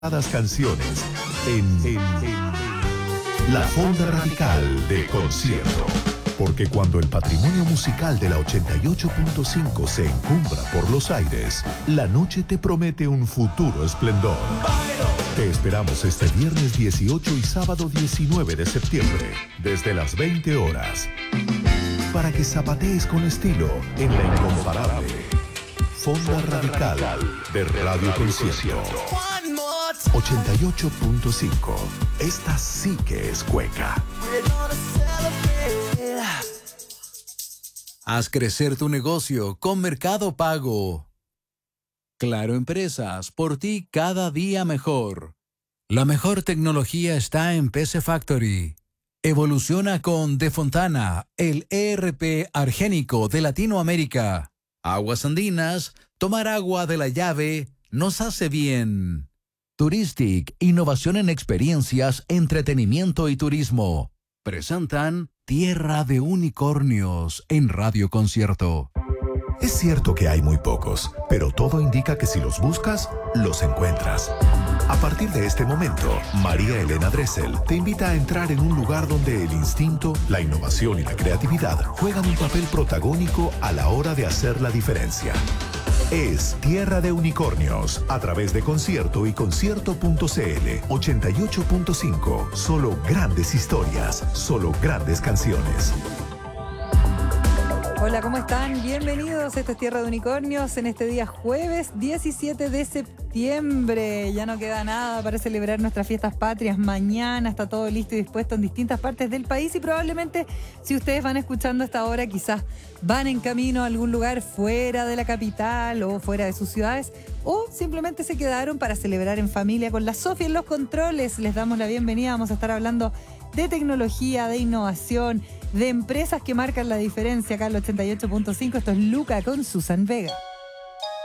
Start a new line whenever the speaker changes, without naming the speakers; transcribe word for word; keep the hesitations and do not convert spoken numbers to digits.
canciones en, en, en La Fonda Radical de Concierto. Porque cuando el patrimonio musical de la ochenta y ocho punto cinco se encumbra por los aires, la noche te promete un futuro esplendor. Te esperamos este viernes dieciocho y sábado diecinueve de septiembre, desde las veinte horas, para que zapatees con estilo en la incomparable Fonda Radical de Radio Concierto. ochenta y ocho punto cinco. Esta sí que es cueca.
Haz crecer tu negocio con Mercado Pago. Claro Empresas, por ti cada día mejor. La mejor tecnología está en P C Factory. Evoluciona con De Fontana, el E R P argénico de Latinoamérica. Aguas Andinas, tomar agua de la llave nos hace bien. Touristic, innovación en experiencias, entretenimiento y turismo. Presentan Tierra de Unicornios en Radio Concierto.
Es cierto que hay muy pocos, pero todo indica que si los buscas, los encuentras. A partir de este momento, María Elena Dressel te invita a entrar en un lugar donde el instinto, la innovación y la creatividad juegan un papel protagónico a la hora de hacer la diferencia. Es Tierra de Unicornios, a través de Concierto y Concierto punto c l. ochenta y ocho punto cinco. Solo grandes historias, solo grandes canciones.
Hola, ¿cómo están? Bienvenidos. Esto es Tierra de Unicornios en este día jueves diecisiete de septiembre. Ya no queda nada para celebrar nuestras fiestas patrias. Mañana está todo listo y dispuesto en distintas partes del país y probablemente si ustedes van escuchando esta hora quizás van en camino a algún lugar fuera de la capital o fuera de sus ciudades o simplemente se quedaron para celebrar en familia con la Sofía en los controles. Les damos la bienvenida. Vamos a estar hablando de tecnología, de innovación, de empresas que marcan la diferencia acá en el ochenta y ocho punto cinco. Esto es Luca con Susan Vega.